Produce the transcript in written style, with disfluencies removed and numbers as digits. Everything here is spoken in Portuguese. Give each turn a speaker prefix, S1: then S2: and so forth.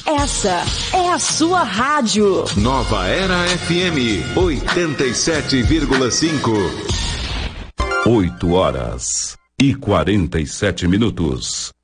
S1: Essa é a sua rádio.
S2: Nova Era FM 87,5. 8 horas e 47 minutos.